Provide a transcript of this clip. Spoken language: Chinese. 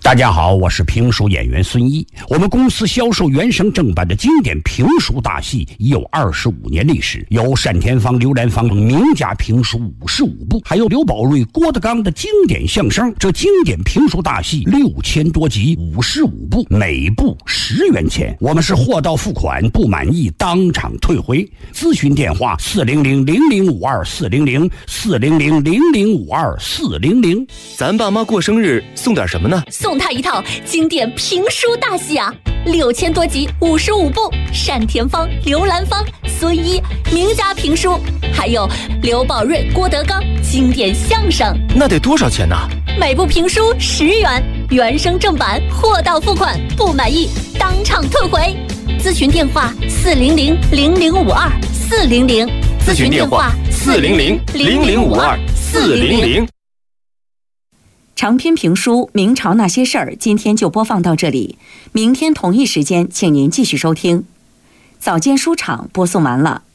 大家好，我是评书演员孙一。我们公司销售原声正版的经典评书大戏已有25年历史，有单田芳、刘兰芳名家评书55部，还有刘宝瑞、郭德纲的经典相声。这经典评书大戏6000多集，55部，每部10元钱。我们是货到付款，不满意当场退回。咨询电话400-0052-400，400-0052-400。 咱爸妈过生日送点什么呢？ 送他一套经典评书大戏啊，6000多集，55部，单田芳、刘兰芳、孙一名家评书，还有刘宝瑞、郭德纲经典相声。 那得多少钱呢？ 每部评书10元，原声正版，货到付款，不满意当场退回。咨询电话400-0052-400， 咨询电话400-0052-400。 长篇评书《明朝那些事儿》今天就播放到这里，明天同一时间请您继续收听。早间书场播送完了。